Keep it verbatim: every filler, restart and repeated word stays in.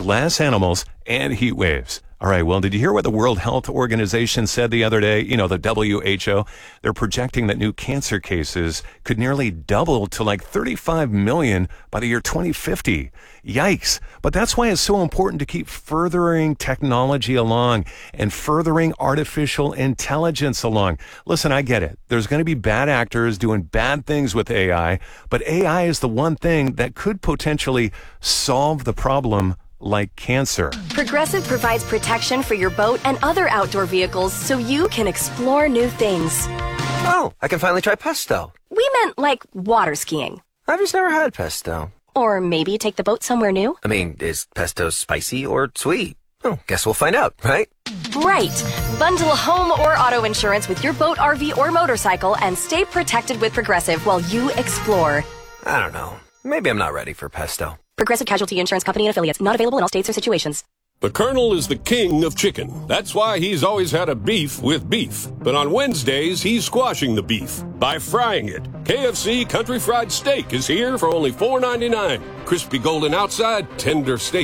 less animals, and heat waves. All right, well, did you hear what the World Health Organization said the other day? You know, the W H O, they're projecting that new cancer cases could nearly double to like thirty-five million by the year twenty fifty. Yikes. But that's why it's so important to keep furthering technology along and furthering artificial intelligence along. Listen, I get it. There's going to be bad actors doing bad things with A I, but A I is the one thing that could potentially solve the problem like cancer. Progressive provides protection for your boat and other outdoor vehicles so you can explore new things. Oh, I can finally try pesto. We meant like water skiing. I've just never had pesto. Or maybe take the boat somewhere new. I mean, is pesto spicy or sweet? Oh, guess we'll find out, right? Right. Bundle home or auto insurance with your boat, R V, or motorcycle and stay protected with Progressive while you explore. I don't know. Maybe I'm not ready for pesto. Progressive Casualty Insurance Company and Affiliates. Not available in all states or situations. The Colonel is the king of chicken. That's why he's always had a beef with beef. But on Wednesdays, he's squashing the beef by frying it. K F C Country Fried Steak is here for only four ninety-nine. Crispy golden outside, tender steak